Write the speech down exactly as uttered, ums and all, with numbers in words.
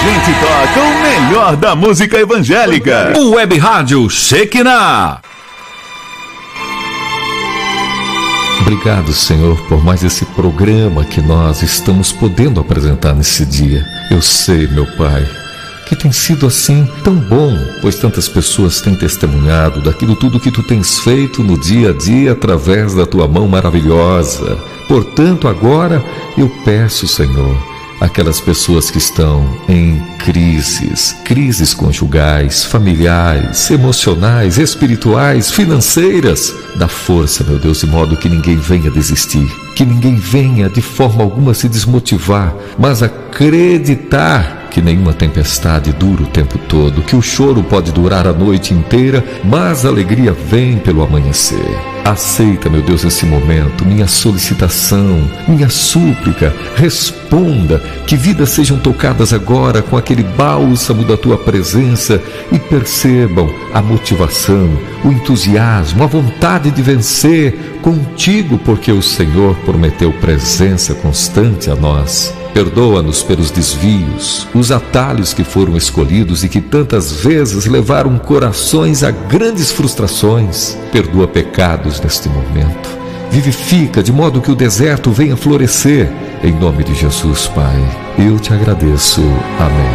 gente toca o melhor da música evangélica. O Web Rádio Shekinah. Obrigado, Senhor, por mais esse programa que nós estamos podendo apresentar nesse dia. Eu sei, meu Pai, que tem sido assim tão bom, pois tantas pessoas têm testemunhado daquilo tudo que Tu tens feito no dia a dia através da Tua mão maravilhosa. Portanto, agora eu peço, Senhor, aquelas pessoas que estão em crises, crises conjugais, familiares, emocionais, espirituais, financeiras, dá força, meu Deus, de modo que ninguém venha desistir, que ninguém venha de forma alguma se desmotivar, mas acreditar que nenhuma tempestade dura o tempo todo, que o choro pode durar a noite inteira, mas a alegria vem pelo amanhecer. Aceita, meu Deus, nesse momento, minha solicitação, minha súplica. Responda, que vidas sejam tocadas agora com aquele bálsamo da Tua presença e percebam a motivação, o entusiasmo, a vontade de vencer contigo, porque o Senhor prometeu presença constante a nós. Perdoa-nos pelos desvios, os atalhos que foram escolhidos e que tantas vezes levaram corações a grandes frustrações. Perdoa pecados neste momento. Vivifica de modo que o deserto venha florescer. Em nome de Jesus, Pai, eu te agradeço. Amém.